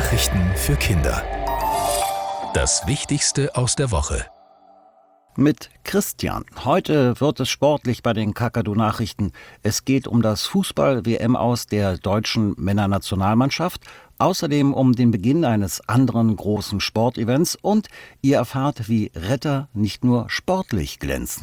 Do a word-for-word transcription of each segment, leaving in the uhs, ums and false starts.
Nachrichten für Kinder. Das Wichtigste aus der Woche. Mit Christian. Heute wird es sportlich bei den Kakadu-Nachrichten. Es geht um das Fußball-W M-Aus der deutschen Männernationalmannschaft, außerdem um den Beginn eines anderen großen Sportevents und ihr erfahrt, wie Retter nicht nur sportlich glänzen.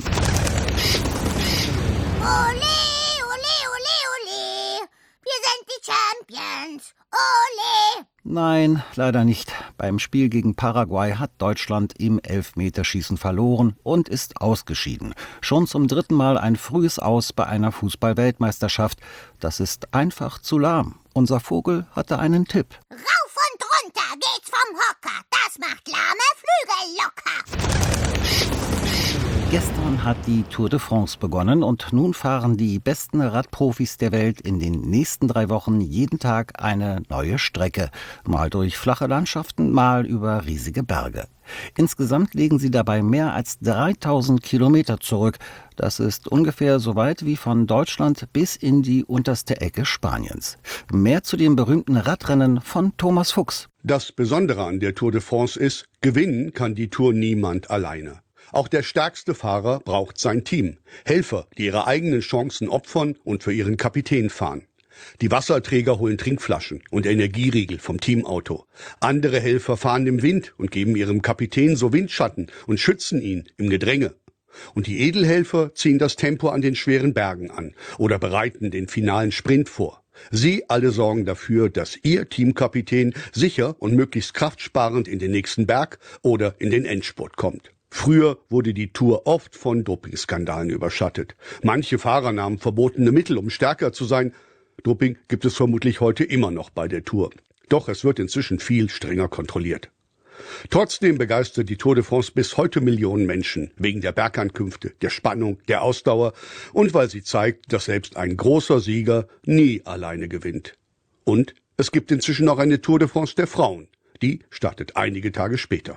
Ole, ole, ole, ole. Wir sind die Champions. Ole. Nein, leider nicht. Beim Spiel gegen Paraguay hat Deutschland im Elfmeterschießen verloren und ist ausgeschieden. Schon zum dritten Mal ein frühes Aus bei einer Fußball-Weltmeisterschaft. Das ist einfach zu lahm. Unser Vogel hatte einen Tipp. Rauf und runter geht's vom Hocker. Das macht lahme Flügel locker. Gestern hat die Tour de France begonnen und nun fahren die besten Radprofis der Welt in den nächsten drei Wochen jeden Tag eine neue Strecke. Mal durch flache Landschaften, mal über riesige Berge. Insgesamt legen sie dabei mehr als dreitausend Kilometer zurück. Das ist ungefähr so weit wie von Deutschland bis in die unterste Ecke Spaniens. Mehr zu dem berühmten Radrennen von Thomas Fuchs. Das Besondere an der Tour de France ist, gewinnen kann die Tour niemand alleine. Auch der stärkste Fahrer braucht sein Team. Helfer, die ihre eigenen Chancen opfern und für ihren Kapitän fahren. Die Wasserträger holen Trinkflaschen und Energieriegel vom Teamauto. Andere Helfer fahren im Wind und geben ihrem Kapitän so Windschatten und schützen ihn im Gedränge. Und die Edelhelfer ziehen das Tempo an den schweren Bergen an oder bereiten den finalen Sprint vor. Sie alle sorgen dafür, dass ihr Teamkapitän sicher und möglichst kraftsparend in den nächsten Berg oder in den Endspurt kommt. Früher wurde die Tour oft von Dopingskandalen überschattet. Manche Fahrer nahmen verbotene Mittel, um stärker zu sein. Doping gibt es vermutlich heute immer noch bei der Tour. Doch es wird inzwischen viel strenger kontrolliert. Trotzdem begeistert die Tour de France bis heute Millionen Menschen wegen der Bergankünfte, der Spannung, der Ausdauer und weil sie zeigt, dass selbst ein großer Sieger nie alleine gewinnt. Und es gibt inzwischen auch eine Tour de France der Frauen. Die startet einige Tage später.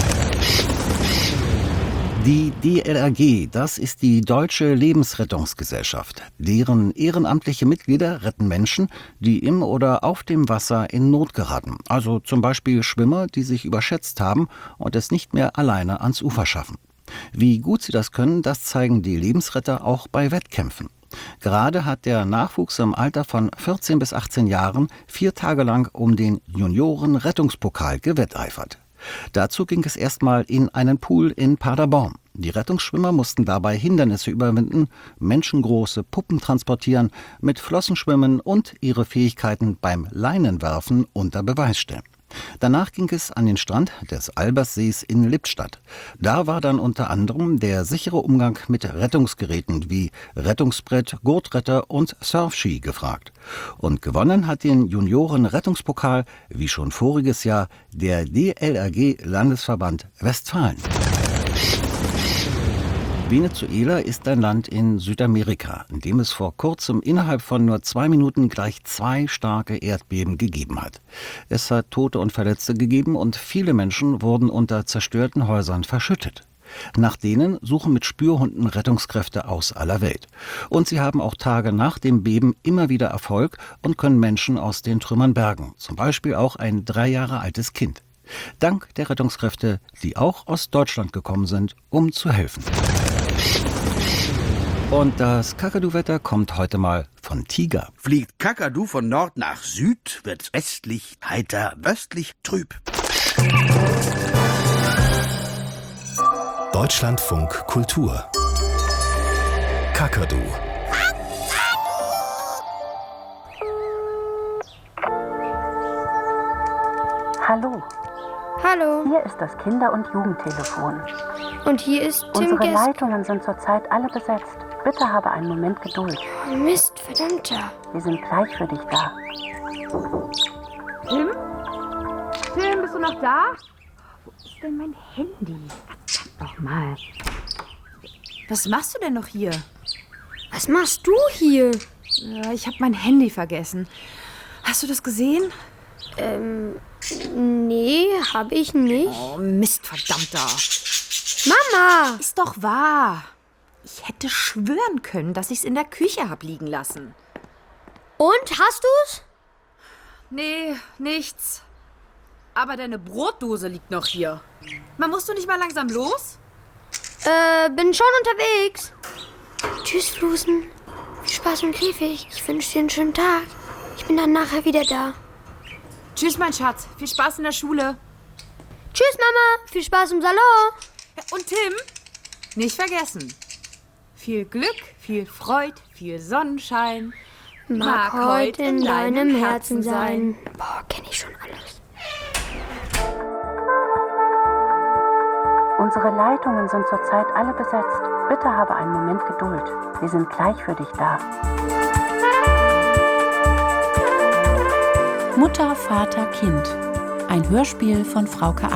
Die D L R G, das ist die Deutsche Lebensrettungsgesellschaft. Deren ehrenamtliche Mitglieder retten Menschen, die im oder auf dem Wasser in Not geraten. Also zum Beispiel Schwimmer, die sich überschätzt haben und es nicht mehr alleine ans Ufer schaffen. Wie gut sie das können, das zeigen die Lebensretter auch bei Wettkämpfen. Gerade hat der Nachwuchs im Alter von vierzehn bis achtzehn Jahren vier Tage lang um den Junioren-Rettungspokal gewetteifert. Dazu ging es erstmal in einen Pool in Paderborn. Die Rettungsschwimmer mussten dabei Hindernisse überwinden, menschengroße Puppen transportieren, mit Flossen schwimmen und ihre Fähigkeiten beim Leinenwerfen unter Beweis stellen. Danach ging es an den Strand des Alberssees in Lippstadt. Da war dann unter anderem der sichere Umgang mit Rettungsgeräten wie Rettungsbrett, Gurtretter und Surfski gefragt. Und gewonnen hat den Junioren-Rettungspokal, wie schon voriges Jahr, der D L R G-Landesverband Westfalen. Venezuela ist ein Land in Südamerika, in dem es vor kurzem innerhalb von nur zwei Minuten gleich zwei starke Erdbeben gegeben hat. Es hat Tote und Verletzte gegeben und viele Menschen wurden unter zerstörten Häusern verschüttet. Nach denen suchen mit Spürhunden Rettungskräfte aus aller Welt. Und sie haben auch Tage nach dem Beben immer wieder Erfolg und können Menschen aus den Trümmern bergen, zum Beispiel auch ein drei Jahre altes Kind. Dank der Rettungskräfte, die auch aus Deutschland gekommen sind, um zu helfen. Und das Kakadu-Wetter kommt heute mal von Tiger. Fliegt Kakadu von Nord nach Süd, wird's westlich heiter, östlich trüb. Deutschlandfunk Kultur. Kakadu. Hallo, Hallo. hier ist das Kinder- und Jugendtelefon. Und hier ist Tim Unsere Gesk. Leitungen sind zurzeit alle besetzt. Bitte habe einen Moment Geduld. Oh, Mist, verdammter. Wir sind gleich für dich da. Tim? Tim, bist du noch da? Wo ist denn mein Handy? Verdammt noch mal. Was machst du denn noch hier? Was machst du hier? Ja, ich habe mein Handy vergessen. Hast du das gesehen? Ähm, nee, hab ich nicht. Oh, Mist, verdammter. Mama! Ist doch wahr. Ich hätte schwören können, dass ich es in der Küche hab liegen lassen. Und, hast du's? Nee, nichts. Aber deine Brotdose liegt noch hier. Man, musst du nicht mal langsam los? Äh, bin schon unterwegs. Tschüss, Flusen. Viel Spaß im Käfig. Ich wünsche dir einen schönen Tag. Ich bin dann nachher wieder da. Tschüss, mein Schatz. Viel Spaß in der Schule. Tschüss, Mama. Viel Spaß im Salon. Und Tim, nicht vergessen. Viel Glück, viel Freude, viel Sonnenschein. Mag heute in deinem Herzen sein. Boah, kenn ich schon alles. Unsere Leitungen sind zurzeit alle besetzt. Bitte habe einen Moment Geduld. Wir sind gleich für dich da. Mutter, Vater, Kind. Ein Hörspiel von Frauke